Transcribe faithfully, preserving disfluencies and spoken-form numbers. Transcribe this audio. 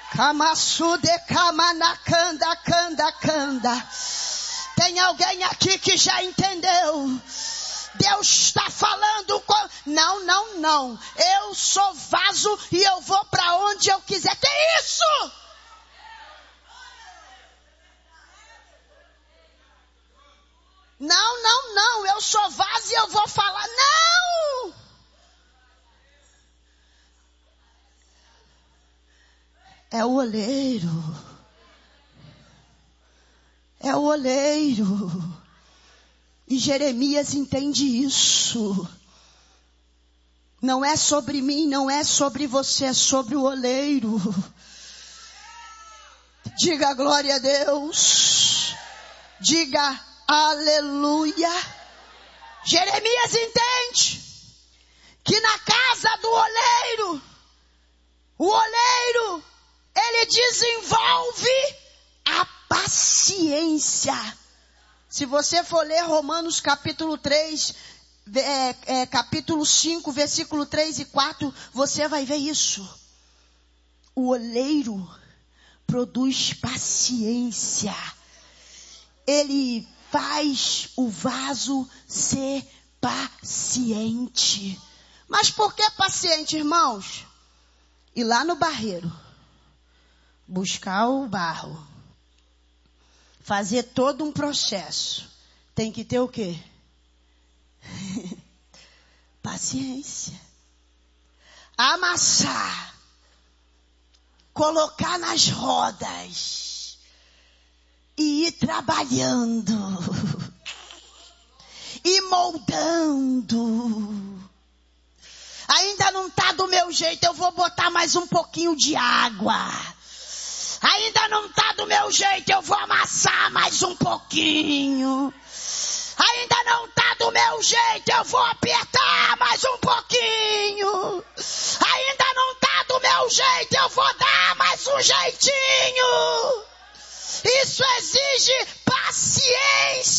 Kamassude kamanakanda kanda kanda. Tem alguém aqui que já entendeu? Deus está falando com... Não, não, não. Eu sou vaso e eu vou para onde eu quiser. Que isso? Não, não, não. Eu sou vaso e eu vou falar. Não! É o oleiro. É o oleiro. E Jeremias entende isso. Não é sobre mim, não é sobre você, é sobre o oleiro. Diga glória a Deus. Diga aleluia. Jeremias entende que na casa do oleiro, o oleiro, ele desenvolve a paciência. Se você for ler Romanos capítulo três, é, é, capítulo cinco, versículo três e quatro, você vai ver isso. O oleiro produz paciência. Ele faz o vaso ser paciente. Mas por que paciente, irmãos? Ir lá no barreiro, buscar o barro, fazer todo um processo. Tem que ter o quê? Paciência. Amassar. Colocar nas rodas. E ir trabalhando. E moldando. Ainda não está do meu jeito, eu vou botar mais um pouquinho de água. Ainda não está do meu jeito, eu vou amassar mais um pouquinho. Ainda não está do meu jeito, eu vou apertar mais um pouquinho. Ainda não está do meu jeito, eu vou dar mais um jeitinho. Isso exige paciência.